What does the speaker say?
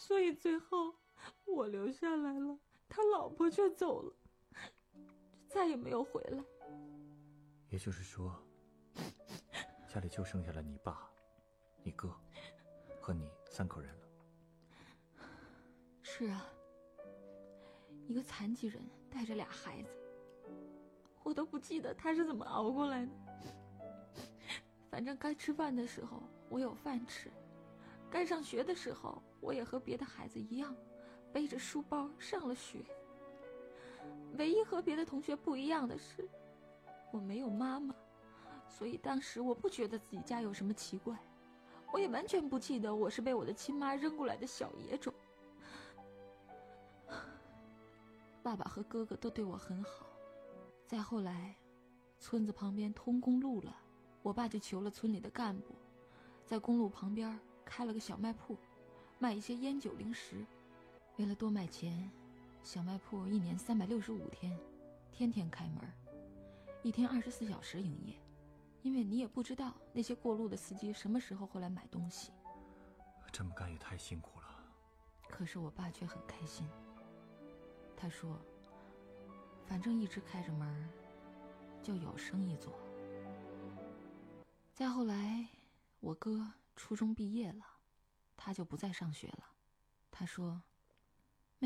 所以最后我留下来了，他老婆却走了，再也没有回来。 也就是说，家里就剩下了你爸、你哥和你3口人了。 是啊，一个残疾人带着2孩子，我都不记得他是怎么熬过来的。反正该吃饭的时候我有饭吃，该上学的时候我也和别的孩子一样背着书包上了学。唯一和别的同学不一样的是，我没有妈妈，所以当时我不觉得自己家有什么奇怪，我也完全不记得我是被我的亲妈扔过来的小野种。爸爸和哥哥都对我很好，再后来村子旁边通公路了，我爸就求了村里的干部，在公路旁边开了个小卖铺，卖一些烟酒零食。为了多卖钱，小卖铺1年365天天天开门，一天24小时营业，因为你也不知道那些过路的司机什么时候会来买东西。 这么干也太辛苦了。 可是我爸却很开心，他说反正一直开着门就有生意做。再后来我哥初中毕业了，他就不再上学了。他说